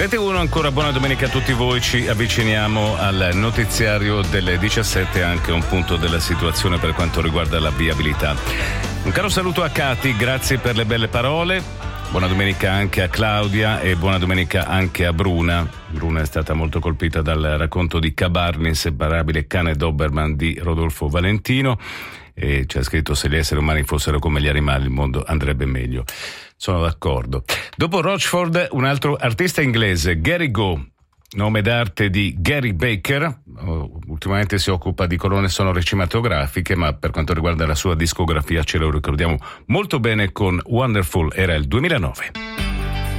Rete 1, ancora buona domenica a tutti voi, ci avviciniamo al notiziario delle 17, anche un punto della situazione per quanto riguarda la viabilità. Un caro saluto a Cati, grazie per le belle parole, buona domenica anche a Claudia e buona domenica anche a Bruna. Bruna è stata molto colpita dal racconto di Cabarni, inseparabile cane Doberman di Rodolfo Valentino, e ci ha scritto: se gli esseri umani fossero come gli animali il mondo andrebbe meglio. Sono d'accordo. Dopo Rochford, un altro artista inglese, Gary Go, nome d'arte di Gary Baker, ultimamente si occupa di colonne sonore cinematografiche, ma per quanto riguarda la sua discografia ce lo ricordiamo molto bene con Wonderful, era il 2009.